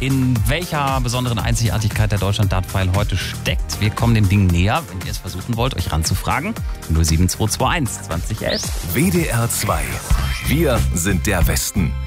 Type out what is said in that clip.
in welcher besonderen Einzigartigkeit der Deutschland-Dartpfeil heute steckt. Wir kommen den Dingen näher, wenn ihr es versuchen wollt, euch ranzufragen. 07221 2011. WDR 2. Wir sind der Westen.